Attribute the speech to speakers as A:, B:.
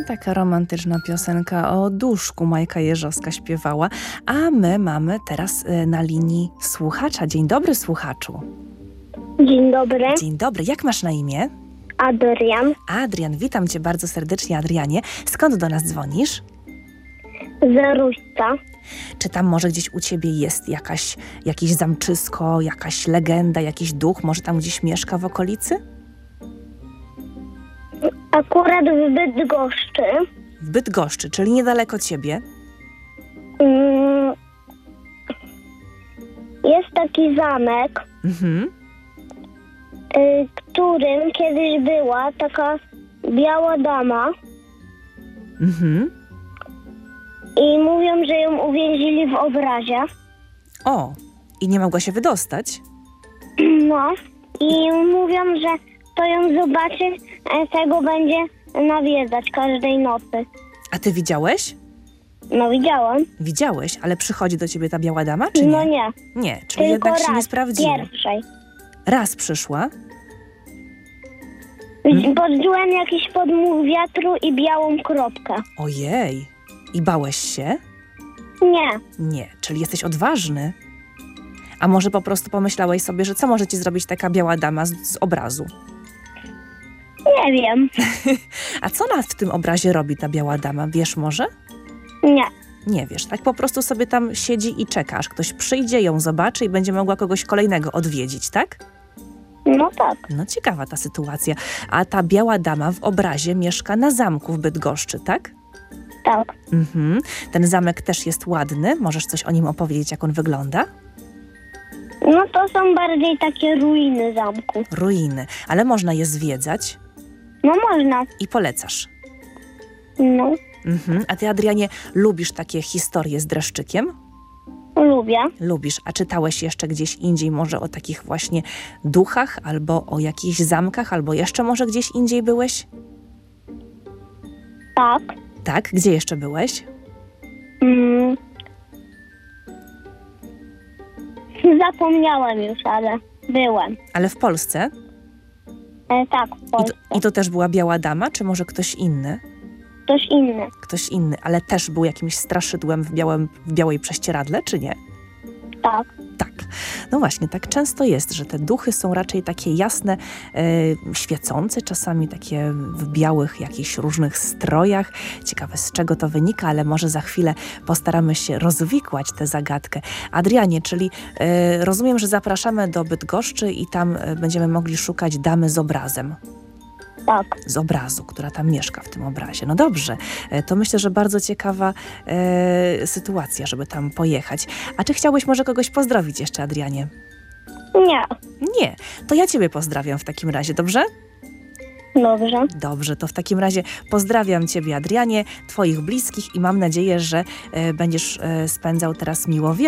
A: Taka romantyczna piosenka o duszku Majka Jeżowska śpiewała, a my mamy teraz na linii słuchacza. Dzień dobry, słuchaczu.
B: Dzień dobry,
A: Dzień dobry, jak masz na imię?
B: Adrian
A: Adrian, witam cię bardzo serdecznie, Adrianie. Skąd do nas dzwonisz?
B: z Ruśca.
A: Czy tam może gdzieś u ciebie jest jakieś zamczysko, jakaś legenda, jakiś duch? Może tam gdzieś mieszka w okolicy?
B: Akurat w Bydgoszczy.
A: W Bydgoszczy, czyli niedaleko ciebie.
B: Jest taki zamek,
A: Mhm.
B: którym kiedyś była taka biała dama
A: Mhm.
B: i mówią, że ją uwięzili w obrazie.
A: O, i nie mogła się wydostać?
B: No i mówią, że kto ją zobaczy, tego będzie nawiedzać każdej nocy.
A: A ty widziałeś?
B: No widziałam.
A: Widziałeś, ale przychodzi do ciebie ta biała dama, czy nie?
B: No nie,
A: Nie, czyli
B: tylko
A: jednak się nie
B: raz,
A: sprawdziło.
B: pierwszej.
A: Raz przyszła.
B: Poczułem jakiś podmuch wiatru i białą kropkę.
A: Ojej. I bałeś się?
B: Nie,
A: Nie, czyli jesteś odważny. A może po prostu pomyślałeś sobie, że co może ci zrobić taka biała dama z obrazu?
B: nie wiem.
A: A co w tym obrazie robi ta biała dama? Wiesz może?
B: Nie.
A: Nie wiesz, tak po prostu sobie tam siedzi i czeka, aż ktoś przyjdzie, ją zobaczy i będzie mogła kogoś kolejnego odwiedzić, tak?
B: No tak,
A: No ciekawa ta sytuacja. A ta biała dama w obrazie mieszka na zamku w Bydgoszczy, tak?
B: tak.
A: Mhm. Ten zamek też jest ładny. Możesz coś o nim opowiedzieć, jak on wygląda?
B: No to są bardziej takie ruiny zamku.
A: Ruiny, ale można je zwiedzać
B: No można.
A: i polecasz.
B: No,
A: Mhm. A ty, Adrianie, lubisz takie historie z dreszczykiem?
B: lubię.
A: Lubisz. A czytałeś jeszcze gdzieś indziej może o takich właśnie duchach, albo o jakichś zamkach, albo jeszcze może gdzieś indziej byłeś?
B: Tak.
A: Tak? Gdzie jeszcze byłeś?
B: Zapomniałem już, ale byłem.
A: Ale w Polsce?
B: Tak, w Polsce.
A: I to też była biała dama, czy może ktoś inny?
B: Ktoś inny.
A: Ktoś inny, ale też był jakimś straszydłem w białej prześcieradle, czy nie?
B: Tak.
A: Tak. No właśnie, tak często jest, że te duchy są raczej takie jasne, świecące, czasami takie w białych jakichś różnych strojach. Ciekawe, z czego to wynika, ale może za chwilę postaramy się rozwikłać tę zagadkę. Adrianie, czyli rozumiem, że zapraszamy do Bydgoszczy i tam będziemy mogli szukać damy z obrazem.
B: Tak.
A: Z obrazu, która tam mieszka w tym obrazie. No dobrze, to myślę, że bardzo ciekawa sytuacja, żeby tam pojechać. A czy chciałbyś może kogoś pozdrowić jeszcze, Adrianie?
B: Nie.
A: Nie, to ja ciebie pozdrawiam w takim razie, dobrze?
B: Dobrze.
A: Dobrze, to w takim razie pozdrawiam ciebie, Adrianie, twoich bliskich i mam nadzieję, że będziesz spędzał teraz miło wieczór